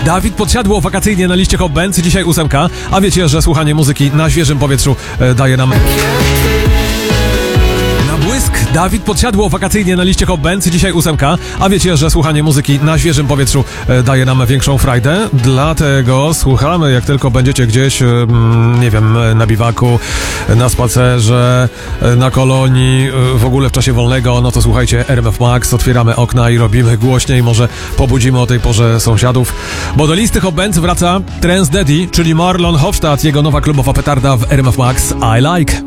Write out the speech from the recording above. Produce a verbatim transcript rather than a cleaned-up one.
Dawid Podsiadło wakacyjnie na liście Hot Bands, dzisiaj ósemka, a wiecie, że słuchanie muzyki na świeżym powietrzu e, daje nam... Na błysk Dawid Podsiadło wakacyjnie na liście Hot Bands, dzisiaj ósemka, a wiecie, że słuchanie muzyki na świeżym powietrzu e, daje nam większą frajdę, dlatego słuchamy, jak tylko będziecie gdzieś, e, nie wiem, na biwaku, na spacerze, e, na kolonii, e, w ogóle w czasie wolnego, no to słuchajcie R M F Max, otwieramy okna i robimy głośniej, może pobudzimy o tej porze sąsiadów, bo do listy Hot Bands wraca Trance Daddy, czyli Marlon Hofstadt, jego nowa klubowa petarda w R M F Max I Like.